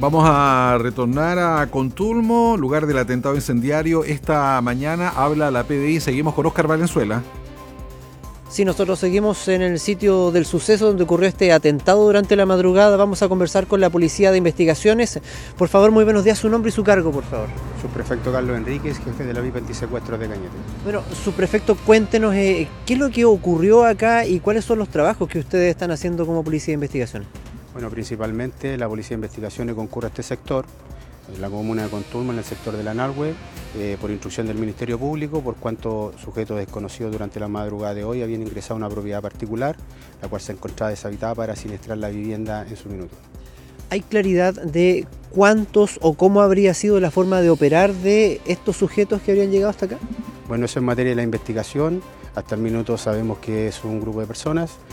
Vamos a retornar a Contulmo, lugar del atentado incendiario. Esta mañana habla la PDI. Seguimos con Óscar Valenzuela. Sí, nosotros seguimos en el sitio del suceso donde ocurrió este atentado durante la madrugada. Vamos a conversar con la Policía de Investigaciones. Por favor, muy buenos días, su nombre y su cargo, por favor. Subprefecto Carlos Enríquez, jefe de la VIP antisecuestros de Cañete. Bueno, subprefecto, cuéntenos qué es lo que ocurrió acá y cuáles son los trabajos que ustedes están haciendo como Policía de Investigaciones. Bueno, principalmente la Policía de Investigaciones concurre a este sector, en la comuna de Contulmo, en el sector de la Nalhue, por instrucción del Ministerio Público, por cuanto sujetos desconocidos durante la madrugada de hoy habían ingresado a una propiedad particular, la cual se encontraba deshabitada para siniestrar la vivienda en su minuto. ¿Hay claridad de cuántos o cómo habría sido la forma de operar de estos sujetos que habrían llegado hasta acá? Bueno, eso es materia de la investigación. Hasta el minuto sabemos que es un grupo de personas